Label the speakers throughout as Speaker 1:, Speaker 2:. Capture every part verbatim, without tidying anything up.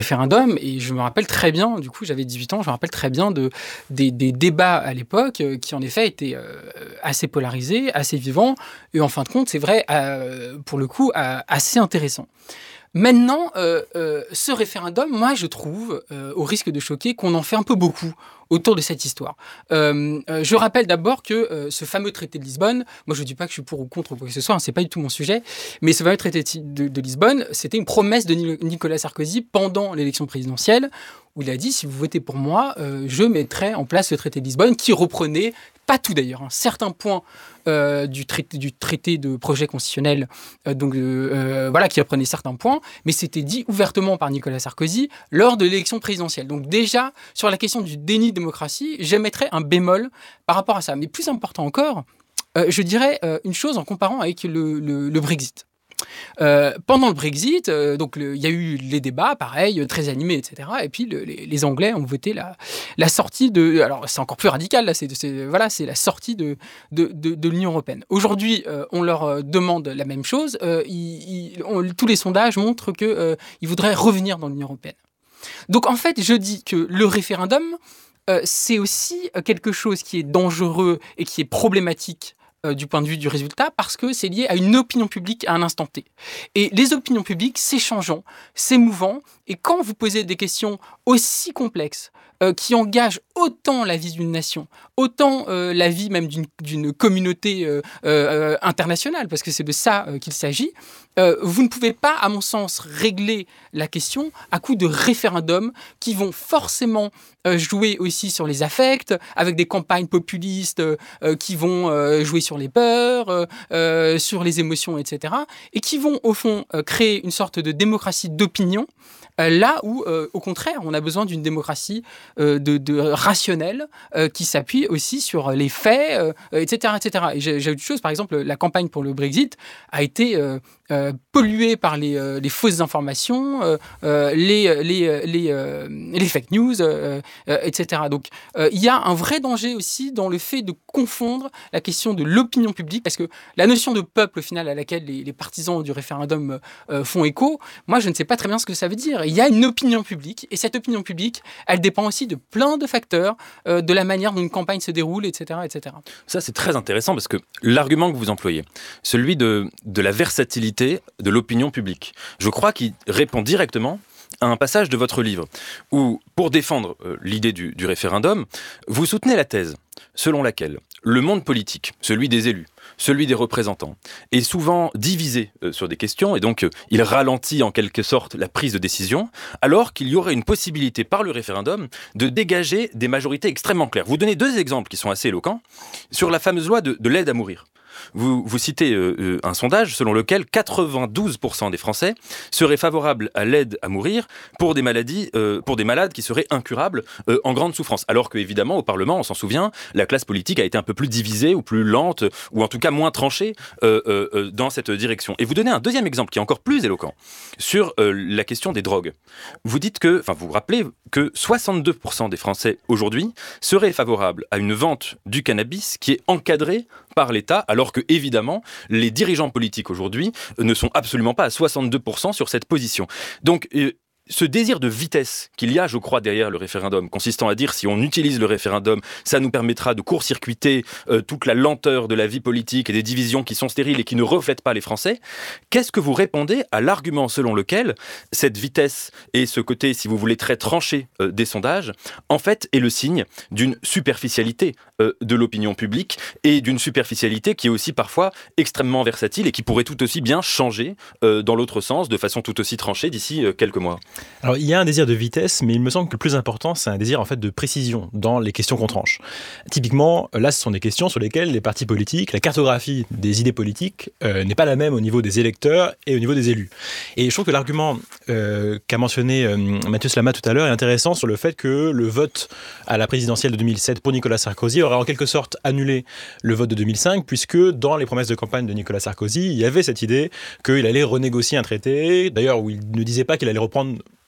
Speaker 1: référendum, et je me rappelle très bien, du coup j'avais dix-huit ans, je me rappelle très bien de, des, des débats à l'époque euh, qui en effet étaient euh, assez polarisés, assez vivants, et en fin de compte, c'est vrai, euh, pour le coup, euh, assez intéressant. Maintenant, euh, euh, ce référendum, moi je trouve, euh, au risque de choquer, qu'on en fait un peu beaucoup autour de cette histoire. Euh, euh, je rappelle d'abord que euh, ce fameux traité de Lisbonne, moi je ne dis pas que je suis pour ou contre ou quoi que ce soit, hein, c'est pas du tout mon sujet, mais ce fameux traité de, de Lisbonne, c'était une promesse de Nicolas Sarkozy pendant l'élection présidentielle, où il a dit, si vous votez pour moi, euh, je mettrai en place le traité de Lisbonne, qui reprenait, pas tout d'ailleurs, hein, certains points euh, du, traité, du traité de projet constitutionnel, euh, donc, euh, voilà, qui reprenait certains points, mais c'était dit ouvertement par Nicolas Sarkozy lors de l'élection présidentielle. Donc déjà, sur la question du déni de démocratie, j'émettrais un bémol par rapport à ça. Mais plus important encore, euh, je dirais euh, une chose en comparant avec le, le, le Brexit. Euh, pendant le Brexit, euh, donc il y a eu les débats, pareil, très animés, et cetera. Et puis le, les, les Anglais ont voté la, la sortie de. Alors c'est encore plus radical là, c'est, c'est voilà, c'est la sortie de de, de, de l'Union européenne. Aujourd'hui, euh, on leur demande la même chose. Euh, ils, ils, on, tous les sondages montrent que euh, ils voudraient revenir dans l'Union européenne. Donc en fait, je dis que le référendum, euh, c'est aussi quelque chose qui est dangereux et qui est problématique euh, du point de vue du résultat, parce que c'est lié à une opinion publique à un instant T. Et les opinions publiques, c'est changeant, c'est mouvant, et quand vous posez des questions aussi complexes, euh, qui engagent autant la vie d'une nation, autant euh, la vie même d'une, d'une communauté euh, euh, internationale, parce que c'est de ça euh, qu'il s'agit, euh, vous ne pouvez pas, à mon sens, régler la question à coup de référendums qui vont forcément euh, jouer aussi sur les affects, avec des campagnes populistes euh, qui vont euh, jouer sur les peurs, euh, euh, sur les émotions, et cetera, et qui vont, au fond, euh, créer une sorte de démocratie d'opinion, euh, là où, euh, au contraire, on a besoin d'une démocratie euh, de, de rationnelle euh, qui s'appuie aussi sur les faits, euh, et cetera, et cetera. Et j'ai, j'ai autre chose, par exemple, la campagne pour le Brexit a été euh, euh, polluée par les, euh, les fausses informations, euh, euh, les, les, les, euh, les fake news, euh, euh, et cetera. Donc, euh, il y a un vrai danger aussi dans le fait de confondre la question de l'opinion publique, parce que la notion de peuple, au final, à laquelle les, les partisans du référendum euh, font écho, moi, je ne sais pas très bien ce que ça veut dire. Il y a une opinion publique, et cette opinion publique, elle dépend aussi de plein de facteurs, euh, de la manière dont une campagne se déroule, et cetera, et cetera.
Speaker 2: Ça, c'est très intéressant, parce que l'argument que vous employez, celui de, de la versatilité de l'opinion publique, je crois qu'il répond directement à un passage de votre livre, où, pour défendre euh, l'idée du, du référendum, vous soutenez la thèse selon laquelle le monde politique, celui des élus, celui des représentants, est souvent divisé euh, sur des questions, et donc euh, il ralentit en quelque sorte la prise de décision, alors qu'il y aurait une possibilité par le référendum de dégager des majorités extrêmement claires. Vous donnez deux exemples qui sont assez éloquents sur la fameuse loi de, de l'aide à mourir. Vous, vous citez euh, un sondage selon lequel quatre-vingt-douze pour cent des Français seraient favorables à l'aide à mourir pour des maladies, euh, pour des malades qui seraient incurables euh, en grande souffrance. Alors qu'évidemment, au Parlement, on s'en souvient, la classe politique a été un peu plus divisée ou plus lente, ou en tout cas moins tranchée euh, euh, dans cette direction. Et vous donnez un deuxième exemple qui est encore plus éloquent sur euh, la question des drogues. Vous dites que, enfin vous rappelez que soixante-deux pour cent des Français aujourd'hui seraient favorables à une vente du cannabis qui est encadrée par l'État, alors que, évidemment, les dirigeants politiques aujourd'hui ne sont absolument pas à soixante-deux pour cent sur cette position. Donc, euh, ce désir de vitesse qu'il y a, je crois, derrière le référendum, consistant à dire si on utilise le référendum, ça nous permettra de court-circuiter euh, toute la lenteur de la vie politique et des divisions qui sont stériles et qui ne reflètent pas les Français. Qu'est-ce que vous répondez à l'argument selon lequel cette vitesse et ce côté, si vous voulez, très tranché euh, des sondages, en fait, est le signe d'une superficialité euh, de l'opinion publique et d'une superficialité qui est aussi parfois extrêmement versatile et qui pourrait tout aussi bien changer euh, dans l'autre sens, de façon tout aussi tranchée d'ici euh, quelques mois?
Speaker 3: Alors, il y a un désir de vitesse, mais il me semble que le plus important, c'est un désir en fait de précision dans les questions qu'on tranche. Typiquement, là, ce sont des questions sur lesquelles les partis politiques, la cartographie des idées politiques euh, n'est pas la même au niveau des électeurs et au niveau des élus. Et je trouve que l'argument euh, qu'a mentionné euh, Mathieu Slama tout à l'heure est intéressant sur le fait que le vote à la présidentielle de deux mille sept pour Nicolas Sarkozy aurait en quelque sorte annulé le vote de deux mille cinq, puisque dans les promesses de campagne de Nicolas Sarkozy, il y avait cette idée qu'il allait renégocier un traité, d'ailleurs où il ne disait pas qu'il allait reprendre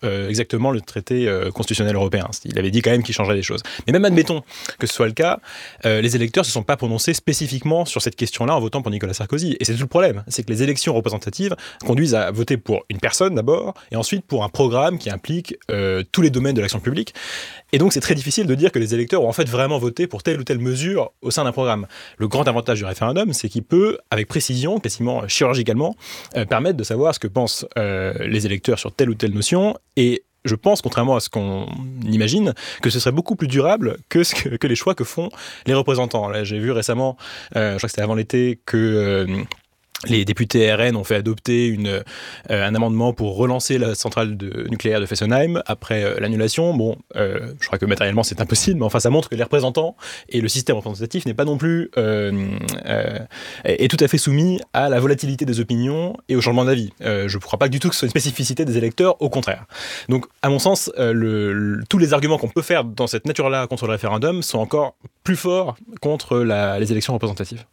Speaker 3: euh, exactement le traité euh, constitutionnel européen. Il avait dit quand même qu'il changerait des choses. Mais même admettons que ce soit le cas, euh, les électeurs ne se sont pas prononcés spécifiquement sur cette question-là en votant pour Nicolas Sarkozy. Et c'est tout le problème, c'est que les élections représentatives conduisent à voter pour une personne d'abord, et ensuite pour un programme qui implique euh, tous les domaines de l'action publique. Et donc c'est très difficile de dire que les électeurs ont en fait vraiment voté pour telle ou telle mesure au sein d'un programme. Le grand avantage du référendum, c'est qu'il peut, avec précision, quasiment chirurgicalement, euh, permettre de savoir ce que pensent euh, les électeurs sur telle ou telle notion. Et je pense, contrairement à ce qu'on imagine, que ce serait beaucoup plus durable que, ce que, que les choix que font les représentants. Là, j'ai vu récemment, euh, je crois que c'était avant l'été, que... Euh, les députés R N ont fait adopter une, euh, un amendement pour relancer la centrale de, nucléaire de Fessenheim après euh, l'annulation. Bon, euh, je crois que matériellement c'est impossible, mais enfin ça montre que les représentants et le système représentatif n'est pas non plus euh, euh, est tout à fait soumis à la volatilité des opinions et au changement d'avis. Euh, je ne crois pas du tout que ce soit une spécificité des électeurs, au contraire. Donc, à mon sens, euh, le, le, tous les arguments qu'on peut faire dans cette nature-là contre le référendum sont encore plus forts contre la, les élections représentatives.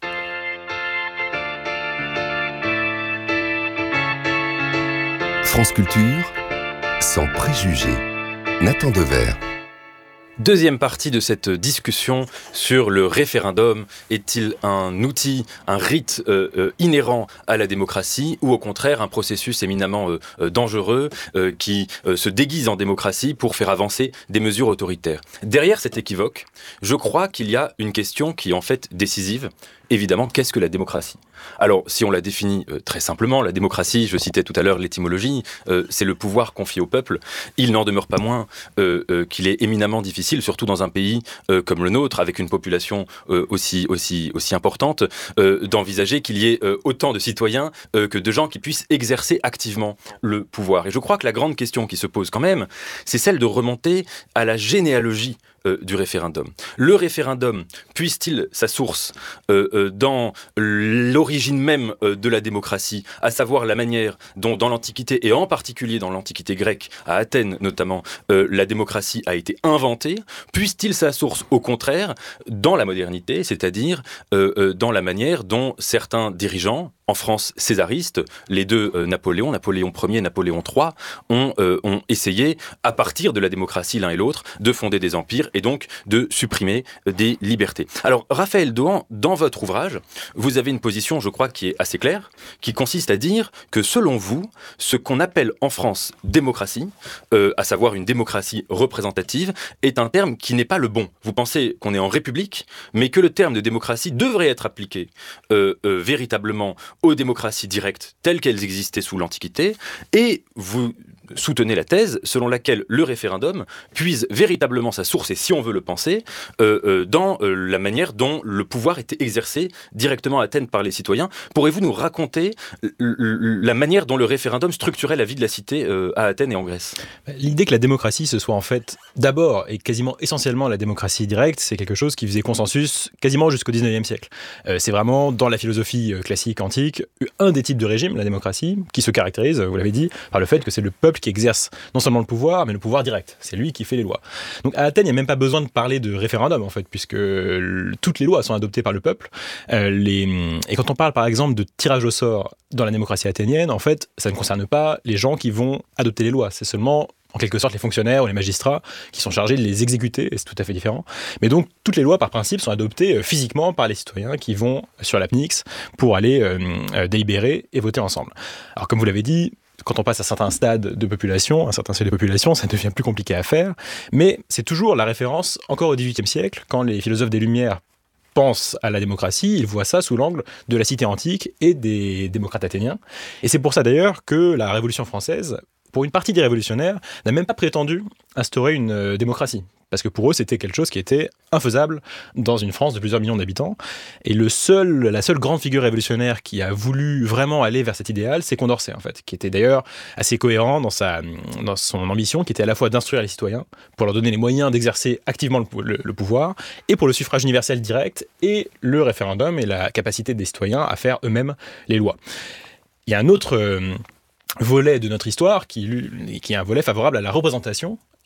Speaker 4: France Culture, sans préjugés. Nathan Dever.
Speaker 2: Deuxième partie de cette discussion sur le référendum. Est-il un outil, un rite euh, euh, inhérent à la démocratie ou au contraire un processus éminemment euh, euh, dangereux euh, qui euh, se déguise en démocratie pour faire avancer des mesures autoritaires? Derrière cet équivoque, je crois qu'il y a une question qui est en fait décisive. Évidemment, qu'est-ce que la démocratie ? Alors, si on la définit euh, très simplement, la démocratie, je citais tout à l'heure l'étymologie, euh, c'est le pouvoir confié au peuple. Il n'en demeure pas moins euh, euh, qu'il est éminemment difficile, surtout dans un pays euh, comme le nôtre, avec une population euh, aussi, aussi, aussi importante, euh, d'envisager qu'il y ait euh, autant de citoyens euh, que de gens qui puissent exercer activement le pouvoir. Et je crois que la grande question qui se pose quand même, c'est celle de remonter à la généalogie Euh, du référendum. Le référendum, puise-t-il sa source euh, euh, dans l'origine même euh, de la démocratie, à savoir la manière dont dans l'Antiquité, et en particulier dans l'Antiquité grecque, à Athènes notamment, euh, la démocratie a été inventée? Puise-t-il sa source, au contraire, dans la modernité, c'est-à-dire euh, euh, dans la manière dont certains dirigeants, en France césaristes, les deux euh, Napoléon, Napoléon Ier et Napoléon trois, ont, euh, ont essayé, à partir de la démocratie l'un et l'autre, de fonder des empires et donc de supprimer des libertés. Alors, Raphaël Dohan, dans votre ouvrage, vous avez une position, je crois, qui est assez claire, qui consiste à dire que, selon vous, ce qu'on appelle en France démocratie, euh, à savoir une démocratie représentative, est un terme qui n'est pas le bon. Vous pensez qu'on est en République, mais que le terme de démocratie devrait être appliqué euh, euh, véritablement aux démocraties directes telles qu'elles existaient sous l'Antiquité, et vous soutenez la thèse selon laquelle le référendum puise véritablement sa source, et si on veut le penser, euh, euh, dans euh, la manière dont le pouvoir était exercé directement à Athènes par les citoyens. Pourrez-vous nous raconter l- l- la manière dont le référendum structurait la vie de la cité euh, à Athènes et en Grèce?
Speaker 3: L'idée que la démocratie, ce soit en fait d'abord et quasiment essentiellement la démocratie directe, c'est quelque chose qui faisait consensus quasiment jusqu'au dix-neuvième siècle. Euh, c'est vraiment, dans la philosophie classique antique, un des types de régime, la démocratie, qui se caractérise, vous l'avez dit, par le fait que c'est le peuple qui exerce non seulement le pouvoir, mais le pouvoir direct. C'est lui qui fait les lois. Donc à Athènes, il n'y a même pas besoin de parler de référendum, en fait, puisque l- toutes les lois sont adoptées par le peuple. Euh, les... Et quand on parle, par exemple, de tirage au sort dans la démocratie athénienne, en fait, ça ne concerne pas les gens qui vont adopter les lois. C'est seulement, en quelque sorte, les fonctionnaires ou les magistrats qui sont chargés de les exécuter, et c'est tout à fait différent. Mais donc, toutes les lois, par principe, sont adoptées euh, physiquement par les citoyens qui vont sur l'Apnix pour aller euh, euh, délibérer et voter ensemble. Alors, comme vous l'avez dit, quand on passe à certains stades de population, un certain seuil de population, ça devient plus compliqué à faire. Mais c'est toujours la référence, encore au dix-huitième siècle, quand les philosophes des Lumières pensent à la démocratie, ils voient ça sous l'angle de la cité antique et des démocrates athéniens. Et c'est pour ça d'ailleurs que la Révolution française, pour une partie des révolutionnaires, n'a même pas prétendu instaurer une euh, démocratie. Parce que pour eux, c'était quelque chose qui était infaisable dans une France de plusieurs millions d'habitants. Et le seul, la seule grande figure révolutionnaire qui a voulu vraiment aller vers cet idéal, c'est Condorcet, en fait, qui était d'ailleurs assez cohérent dans, sa, dans son ambition, qui était à la fois d'instruire les citoyens, pour leur donner les moyens d'exercer activement le, le, le pouvoir, et pour le suffrage universel direct, et le référendum, et la capacité des citoyens à faire eux-mêmes les lois. Il y a un autre euh, volet de notre histoire qui, qui est un volet favorable à la représentation,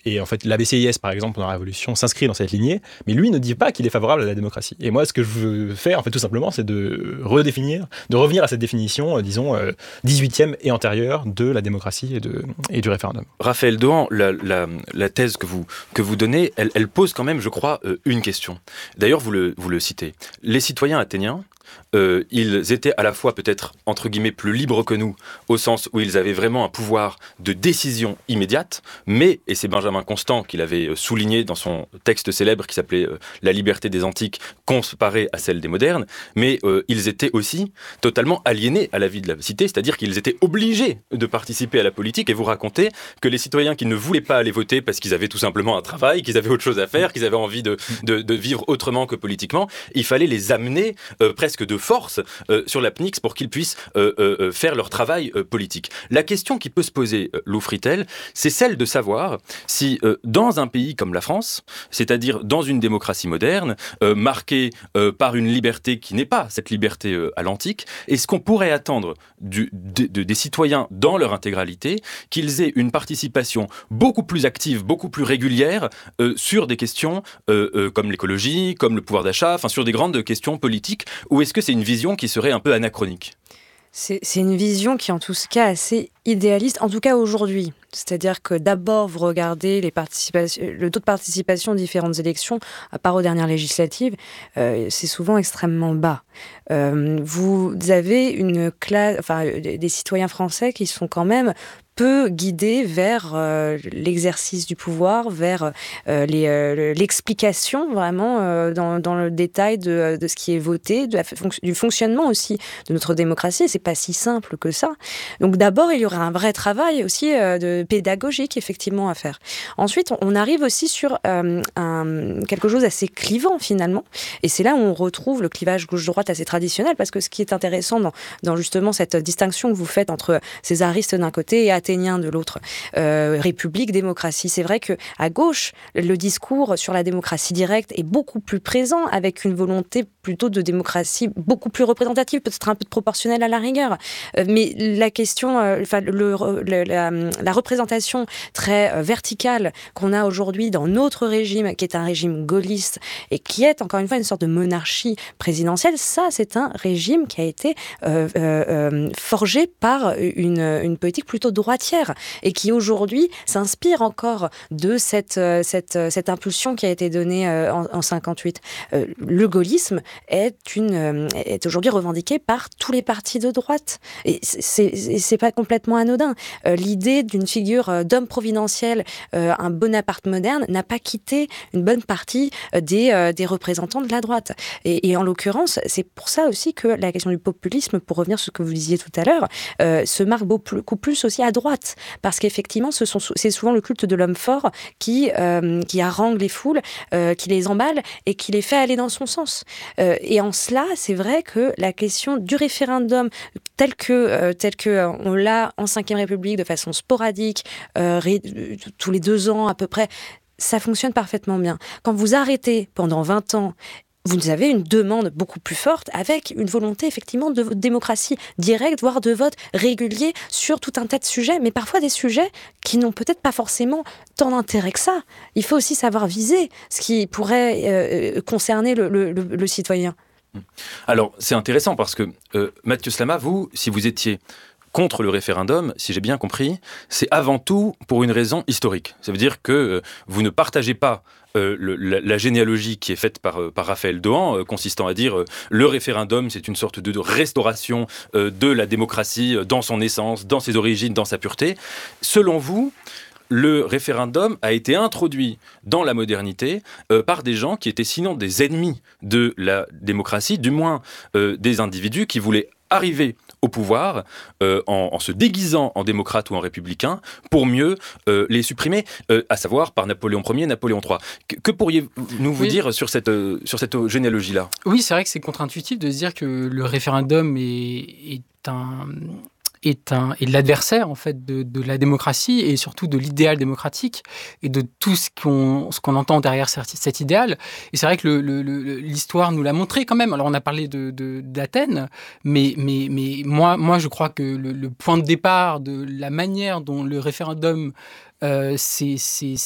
Speaker 3: Et en fait, l'A B C I S, par exemple, pendant la Révolution, s'inscrit dans cette lignée, mais lui ne dit pas qu'il est favorable à la démocratie. Et moi, ce que je veux faire, en fait, tout simplement, c'est de redéfinir, de revenir à cette définition, euh, disons, euh, dix-huitième et antérieure de la démocratie et, de, et du référendum.
Speaker 2: Raphaël Dohan, la, la, la thèse que vous, que vous donnez, elle, elle pose quand même, je crois, euh, une question. D'ailleurs, vous le, vous le citez. Les citoyens athéniens, Euh, ils étaient à la fois peut-être, entre guillemets, plus libres que nous, au sens où ils avaient vraiment un pouvoir de décision immédiate, mais, et c'est Benjamin Constant qui l'avait souligné dans son texte célèbre qui s'appelait euh, « La liberté des antiques comparée à celle des modernes », mais euh, ils étaient aussi totalement aliénés à la vie de la cité, c'est-à-dire qu'ils étaient obligés de participer à la politique, et vous racontez que les citoyens qui ne voulaient pas aller voter parce qu'ils avaient tout simplement un travail, qu'ils avaient autre chose à faire, qu'ils avaient envie de, de, de vivre autrement que politiquement, il fallait les amener euh, presque de force euh, sur la P N I X pour qu'ils puissent euh, euh, faire leur travail euh, politique. La question qui peut se poser, euh, Lou Fritel, c'est celle de savoir si euh, dans un pays comme la France, c'est-à-dire dans une démocratie moderne, euh, marquée euh, par une liberté qui n'est pas cette liberté euh, à l'antique, est-ce qu'on pourrait attendre du, de, de, des citoyens dans leur intégralité qu'ils aient une participation beaucoup plus active, beaucoup plus régulière euh, sur des questions euh, euh, comme l'écologie, comme le pouvoir d'achat, enfin sur des grandes questions politiques, ou est-ce que c'est une vision qui serait un peu anachronique ?
Speaker 5: C'est, c'est une vision qui est en tout cas assez idéaliste, en tout cas aujourd'hui. C'est-à-dire que d'abord, vous regardez les participations, le taux de participation aux différentes élections, à part aux dernières législatives, euh, c'est souvent extrêmement bas. Euh, vous avez une classe, enfin, des citoyens français qui sont quand même peu guidés vers euh, l'exercice du pouvoir, vers euh, les, euh, l'explication vraiment euh, dans, dans le détail de, de ce qui est voté, de la, du fonctionnement aussi de notre démocratie. C'est pas si simple que ça. Donc d'abord, il y aura un vrai travail aussi euh, de pédagogique effectivement à faire. Ensuite, on arrive aussi sur euh, un, quelque chose assez clivant finalement. Et c'est là où on retrouve le clivage gauche-droite assez traditionnel, parce que ce qui est intéressant dans, dans justement cette distinction que vous faites entre césaristes d'un côté et athéniens de l'autre, euh, république, démocratie, c'est vrai qu'à gauche, le discours sur la démocratie directe est beaucoup plus présent, avec une volonté plutôt de démocratie beaucoup plus représentative, peut-être un peu de proportionnelle à la rigueur. Euh, mais la question, euh, enfin, le, le, la, la représentation très euh, verticale qu'on a aujourd'hui dans notre régime, qui est un régime gaulliste et qui est encore une fois une sorte de monarchie présidentielle, ça c'est un régime qui a été euh, euh, forgé par une, une politique plutôt droitière et qui aujourd'hui s'inspire encore de cette, cette, cette impulsion qui a été donnée en, en cinquante-huit. Euh, le gaullisme est, une, est aujourd'hui revendiqué par tous les partis de droite et c'est, c'est, c'est pas complètement anodin. Euh, l'idée d'une figure d'homme providentiel, euh, un Bonaparte moderne, n'a pas quitté une bonne partie des, euh, des représentants de la droite. Et, et en l'occurrence, c'est pour ça aussi que la question du populisme, pour revenir sur ce que vous disiez tout à l'heure, euh, se marque beaucoup plus aussi à droite. Parce qu'effectivement, ce sont, c'est souvent le culte de l'homme fort qui, euh, qui harangue les foules, euh, qui les emballe et qui les fait aller dans son sens. Euh, et en cela, c'est vrai que la question du référendum, tel que, euh, tel que euh, on l'a en cinquième République de façon sporadique, euh, ré, tous les deux ans à peu près, ça fonctionne parfaitement bien. Quand vous arrêtez pendant vingt ans, vous avez une demande beaucoup plus forte avec une volonté effectivement de démocratie directe, voire de vote régulier sur tout un tas de sujets, mais parfois des sujets qui n'ont peut-être pas forcément tant d'intérêt que ça. Il faut aussi savoir viser ce qui pourrait euh, concerner le, le, le, le citoyen.
Speaker 2: Alors, c'est intéressant parce que, euh, Mathieu Slama, vous, si vous étiez contre le référendum, si j'ai bien compris, c'est avant tout pour une raison historique. Ça veut dire que euh, vous ne partagez pas euh, le, la, la généalogie qui est faite par, euh, par Raphaël Dohan, euh, consistant à dire euh, le référendum, c'est une sorte de, de restauration euh, de la démocratie euh, dans son essence, dans ses origines, dans sa pureté. Selon vous, le référendum a été introduit dans la modernité euh, par des gens qui étaient sinon des ennemis de la démocratie, du moins euh, des individus qui voulaient arriver au pouvoir euh, en, en se déguisant en démocrate ou en républicain pour mieux euh, les supprimer, euh, à savoir par Napoléon Ier et Napoléon trois. Que, que pourriez-vous vous oui. dire sur cette, euh, sur cette généalogie-là ?
Speaker 1: Oui, c'est vrai que c'est contre-intuitif de se dire que le référendum est, est un... est, un, est l'adversaire en fait de, de la démocratie et surtout de l'idéal démocratique et de tout ce qu'on, ce qu'on entend derrière cet, cet idéal. Et c'est vrai que le, le, le, l'histoire nous l'a montré quand même. Alors on a parlé de, de, d'Athènes, mais, mais, mais moi, moi je crois que le, le point de départ de la manière dont le référendum euh, s'est, s'est, s'est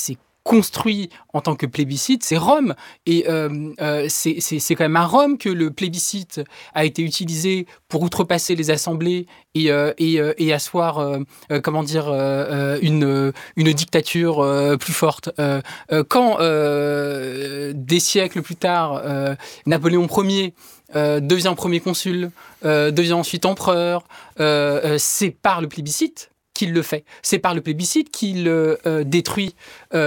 Speaker 1: construit en tant que plébiscite, c'est Rome. Et euh, euh, c'est, c'est, c'est quand même à Rome que le plébiscite a été utilisé pour outrepasser les assemblées et, euh, et, euh, et asseoir, euh, euh, comment dire, euh, une, une dictature euh, plus forte. Euh, euh, quand, euh, des siècles plus tard, euh, Napoléon Ier euh, devient premier consul, euh, devient ensuite empereur, euh, euh, c'est par le plébiscite qu'il le fait. C'est par le plébiscite qu'il euh, détruit euh,